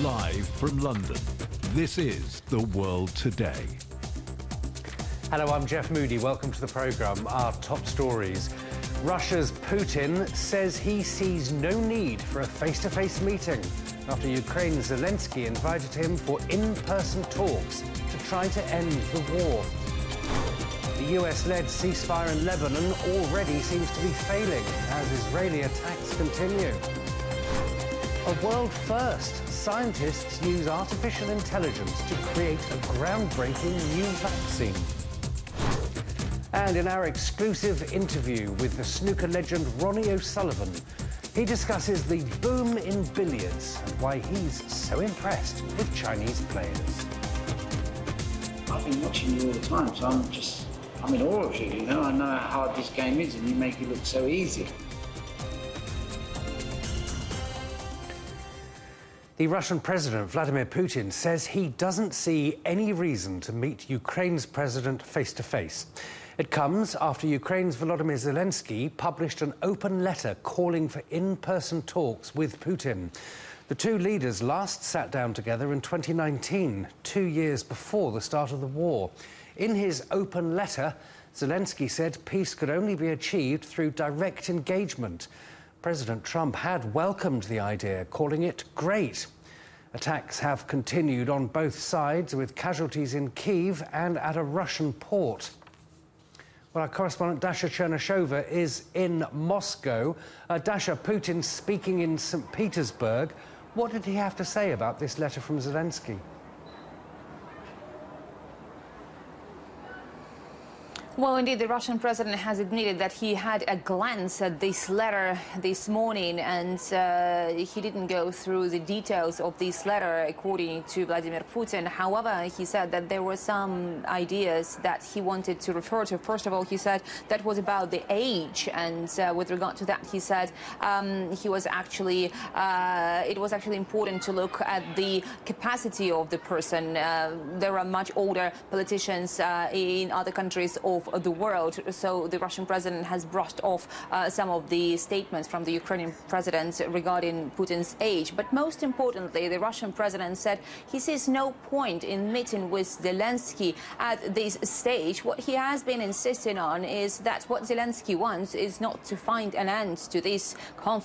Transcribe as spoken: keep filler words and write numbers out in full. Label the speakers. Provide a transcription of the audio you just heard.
Speaker 1: Live from London, this is The World Today.
Speaker 2: Hello, I'm Jeff Moody. Welcome to the programme. Our top stories. Russia's Putin says he sees no need for a face-to-face meeting after Ukraine's Zelensky invited him for in-person talks to try to end the war. The U S-led ceasefire in Lebanon already seems to be failing as Israeli attacks continue. A world first. Scientists use artificial intelligence to create a groundbreaking new vaccine. And in our exclusive interview with the snooker legend Ronnie O'Sullivan, he discusses the boom in billiards and why he's so impressed with Chinese players.
Speaker 3: I've been watching you all the time, so I'm just, I'm in awe of you, you know. I know how hard this game is and you make it look so easy.
Speaker 2: The Russian President, Vladimir Putin, says he doesn't see any reason to meet Ukraine's president face-to-face. It comes after Ukraine's Volodymyr Zelensky published an open letter calling for in-person talks with Putin. The two leaders last sat down together in twenty nineteen, two years before the start of the war. In his open letter, Zelensky said peace could only be achieved through direct engagement. President Trump had welcomed the idea, calling it great. Attacks have continued on both sides, with casualties in Kyiv and at a Russian port. Well, our correspondent Dasha Chernyshova is in Moscow. Uh, Dasha, Putin speaking in Saint Petersburg. What did he have to say about this letter from Zelensky?
Speaker 4: Well, indeed, the Russian president has admitted that he had a glance at this letter this morning, and uh, he didn't go through the details of this letter, according to Vladimir Putin. However, he said that there were some ideas that he wanted to refer to. First of all, he said that was about the age, and uh, with regard to that, he said um, he was actually uh, it was actually important to look at the capacity of the person. Uh, there are much older politicians uh, in other countries of the world, so the Russian president has brushed off uh, some of the statements from the Ukrainian president regarding Putin's age. But most importantly, the Russian president said he sees no point in meeting with Zelensky at this stage. What he has been insisting on is that what Zelensky wants is not to find an end to this conflict